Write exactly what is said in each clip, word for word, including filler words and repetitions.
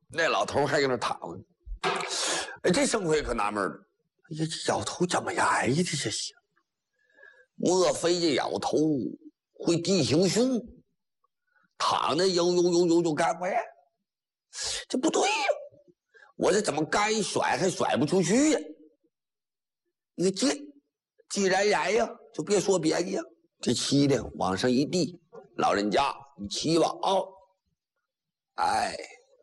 那老头还搁那躺着。哎，这盛奎可纳闷了，哎呀，这摇头怎么来的这些？莫非这摇头会地形术？躺着悠悠悠悠就干活呀？这不对呀！我这怎么干一甩还甩不出去呀？你看这，既然然呀，就别说别的呀。这漆的往上一递，老人家，你骑吧啊！哦，哎，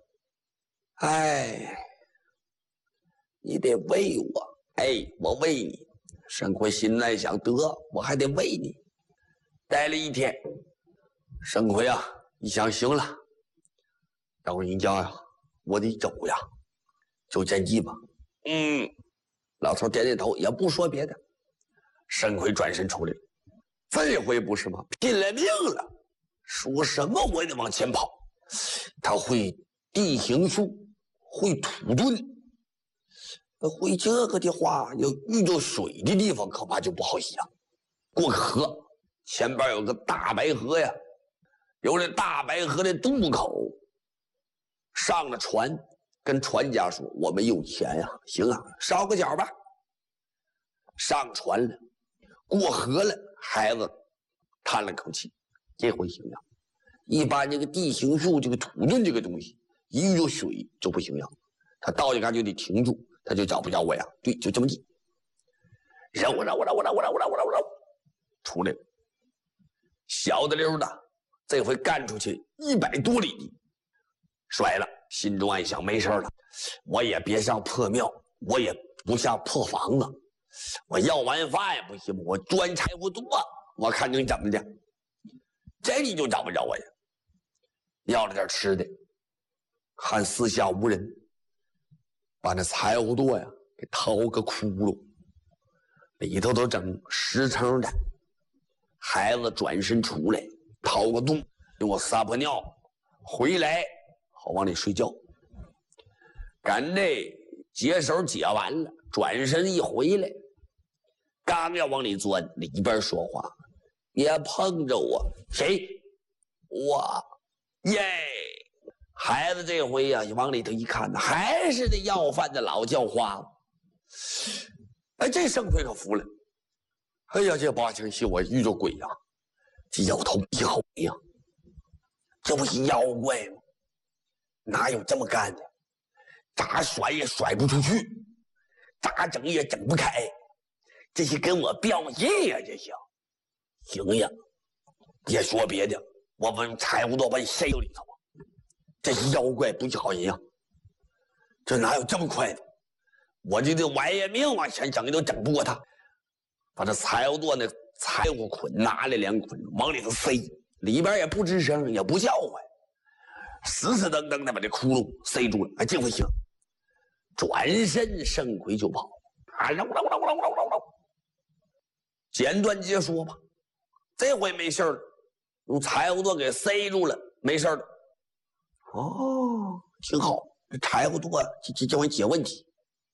哎，你得喂我，哎，我喂你。盛奎心内想，得，我还得喂你。待了一天，盛奎啊，一想行了，到人家呀，我得走呀，就这地吧。嗯，老头点点头，也不说别的。盛奎转身出来了，这回不是吗？拼了命了，说什么我也得往前跑。他会地形术，会土遁，会这个的话，要遇到水的地方，恐怕就不好想。过河，前边有个大白河呀，有这大白河的渡口，上了船，跟船家说：“我们有钱呀，行啊，烧个脚吧。”上船了，过河了，孩子叹了口气，这回行呀。一般这个地形术，这个土遁这个东西，一遇到水就不行呀。他到一看就得停住，他就找不着我呀。对，就这么地，绕啊绕啊绕啊绕啊绕啊绕啊绕，出来了。小的溜的，这回干出去一百多里地，甩了，心中暗想：没事了，我也别上破庙，我也不下破房子，我要完饭也不行，我钻柴火垛，我看你怎么的。这里就找不着我呀。要了点吃的，看四下无人，把那柴火垛呀给掏个窟窿，里头都整实诚的。孩子转身出来，掏个洞，给我撒泡尿，回来好往里睡觉。赶这解手解完了，转身一回来，刚要往里钻，里边说话：“别碰着我！”谁？我耶！孩子这回呀、啊，往里头一看，还是那要饭的老叫花子。哎，这盛奎可服了。哎呀，这八星期我遇着鬼呀、啊！这摇头一好呀，这不是妖怪吗？哪有这么干的？咋甩也甩不出去，咋整也整不开，这是跟我飙戏呀！这是，行呀，别说别的，我们柴火垛把你塞到里头。这是妖怪，不是好人呀！这哪有这么快的？我这这玩意命往前整都整不过他。把这柴火垛那柴火捆拿来两捆，往里头塞，里边也不吱声，也不叫唤，死死登登的把这窟窿塞住了。哎，这回行，转身盛奎就跑。啊，绕绕绕绕绕绕绕！简短截说吧，这回没事了，用柴火垛给塞住了，没事了。哦，挺好，这柴火垛这这这回解问题。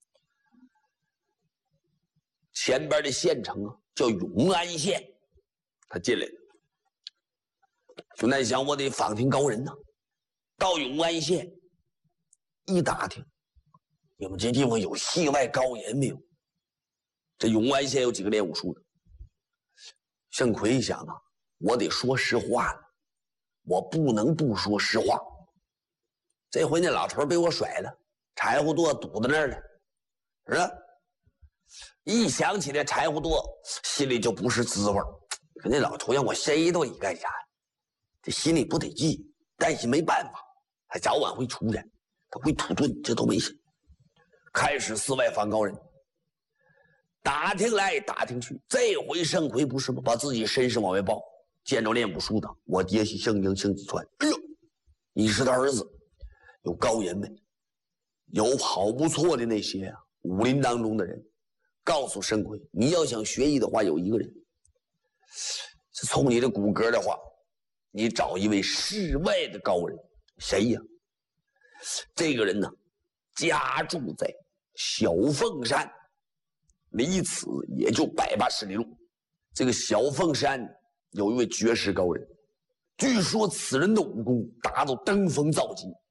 前边的县城啊，叫永安县，他进来了。就那想，我得访听高人呢。到永安县一打听，你们这地方有戏外高人没有？这永安县有几个练武术的？盛奎一想啊，我得说实话了，我不能不说实话。这回那老头被我甩了，柴火垛堵在那儿了，是吧？一想起这柴火垛，心里就不是滋味。可那老头让我塞到里干啥？这心里不得劲，但是没办法，他早晚会出来，他会土遁，这都没事。开始四外访高人，打听来打听去，这回盛奎不是吗？把自己身世往外报，见着练武术的，我爹是盛英盛子川。哎呦，你是他儿子。有高人们，有好不错的那些啊武林当中的人，告诉盛奎，你要想学艺的话，有一个人，从你的骨骼的话，你找一位世外的高人。谁呀？这个人呢，家住在小凤山，离此也就百八十里路。这个小凤山有一位绝世高人，据说此人的武功达到登峰造极，